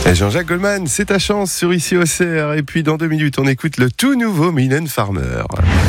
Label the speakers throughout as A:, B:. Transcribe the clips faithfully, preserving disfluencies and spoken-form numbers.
A: Jean-Jacques Goldman, c'est ta chance sur Ici Auxerre. Et puis dans deux minutes, on écoute le tout nouveau Mylène Farmer.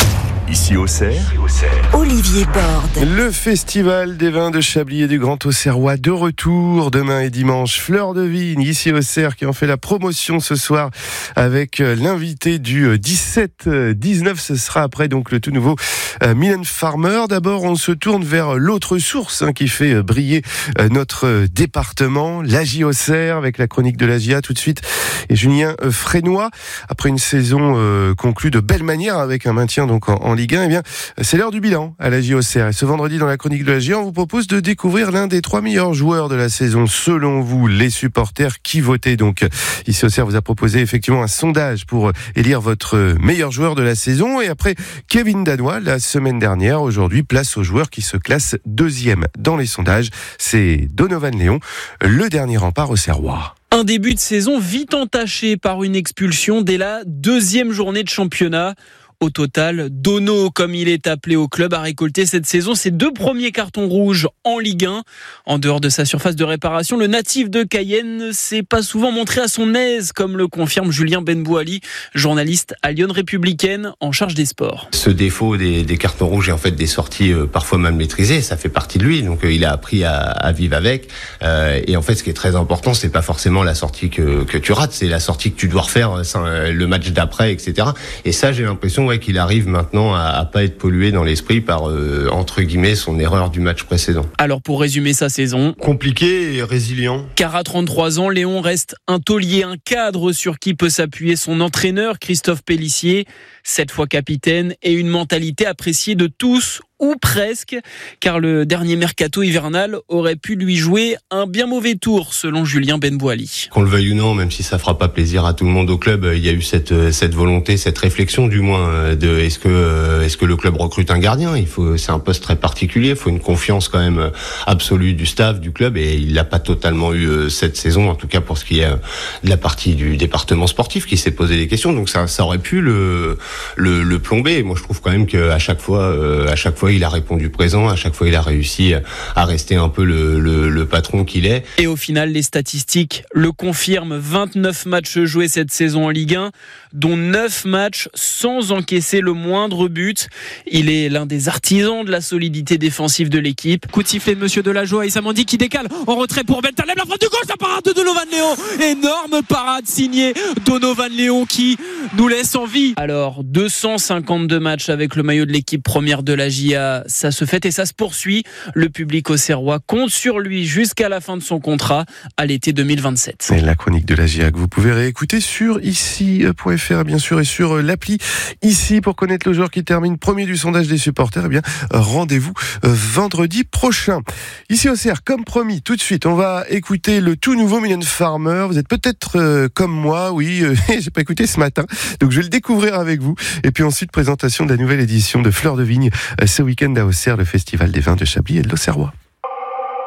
B: Ici Auxerre,
C: Olivier Borde.
A: Le festival des vins de Chablis et du Grand Auxerrois de retour demain et dimanche. Fleur de Vigne, ici Auxerre, qui en fait la promotion ce soir avec l'invité du dix-sept dix-neuf. Ce sera après donc le tout nouveau Mylène Farmer. D'abord, on se tourne vers l'autre source hein, qui fait briller notre département, l'A J Auxerre, avec la chronique de l'A J A tout de suite. Et Julien Frénois, après une saison euh, conclue de belle manière avec un maintien donc en, en Ligue un, eh bien, c'est l'heure du bilan à l'A J Auxerre. Et ce vendredi, dans la chronique de l'A J A, on vous propose de découvrir l'un des trois meilleurs joueurs de la saison, selon vous, les supporters qui votaient. Donc, ici Auxerre vous a proposé effectivement un sondage pour élire votre meilleur joueur de la saison. Et après Kevin Danois, la semaine dernière, aujourd'hui, place au joueur qui se classe deuxième dans les sondages. C'est Donovan Léon, le dernier rempart auxerrois.
D: Un début de saison vite entaché par une expulsion dès la deuxième journée de championnat. Au total, Dono, comme il est appelé au club, a récolté cette saison ses deux premiers cartons rouges en Ligue un. En dehors de sa surface de réparation, le natif de Cayenne ne s'est pas souvent montré à son aise, comme le confirme Julien Benbouali, journaliste à Lyon Républicaine en charge des sports.
E: Ce défaut des, des cartons rouges et en fait des sorties euh, parfois mal maîtrisées, ça fait partie de lui. Donc euh, il a appris à, à vivre avec. Euh, et en fait, ce qui est très important, c'est pas forcément la sortie que, que tu rates, c'est la sortie que tu dois refaire euh, le match d'après, et cetera. Et ça, j'ai l'impression ouais, qu'il arrive maintenant à, à pas être pollué dans l'esprit par euh, entre guillemets son erreur du match précédent.
D: Alors pour résumer sa saison,
F: compliqué et résilient.
D: Car à trente-trois ans, Léon reste un taulier, un cadre sur qui peut s'appuyer son entraîneur Christophe Pélissier, sept fois capitaine et une mentalité appréciée de tous. Ou presque, car le dernier mercato hivernal aurait pu lui jouer un bien mauvais tour, selon Julien Benbouali.
E: Qu'on le veuille ou non, même si ça fera pas plaisir à tout le monde au club, il y a eu cette cette volonté, cette réflexion du moins de est-ce que est-ce que le club recrute un gardien. Il faut, c'est un poste très particulier, il faut une confiance quand même absolue du staff du club et il l'a pas totalement eu cette saison, en tout cas pour ce qui est de la partie du département sportif qui s'est posé des questions. Donc ça ça aurait pu le le, le plomber. Moi je trouve quand même que à chaque fois à chaque fois il a répondu présent, à chaque fois il a réussi à rester un peu le, le, le patron qu'il est.
D: Et au final, les statistiques le confirment, vingt-neuf matchs joués cette saison en Ligue un, dont neuf matchs sans encaisser le moindre but. Il est l'un des artisans de la solidité défensive de l'équipe.
G: Coup de sifflet de Monsieur Delajoie et Samandi qui décale en retrait pour Bentaleb, la frappe de gauche, la parade de Donovan Léon, énorme parade signée Donovan Léon qui nous laisse en vie.
D: Alors, deux cent cinquante-deux matchs avec le maillot de l'équipe première de l'A J A, ça se fait et ça se poursuit. Le public auxerrois compte sur lui jusqu'à la fin de son contrat à l'été deux mille vingt-sept.
A: Et la chronique de l'A J A que vous pouvez réécouter sur ici point f r bien sûr et sur l'appli Ici pour connaître le joueur qui termine premier du sondage des supporters. Eh bien, rendez-vous vendredi prochain. Ici Auxerre, comme promis, tout de suite, on va écouter le tout nouveau Mylène Farmer. Vous êtes peut-être euh, comme moi, oui, euh, j'ai pas écouté ce matin, donc je vais le découvrir avec vous. Et puis ensuite, présentation de la nouvelle édition de Fleur de Vigne euh, ce week-end à Auxerre, le festival des vins de Chablis et de l'Auxerrois.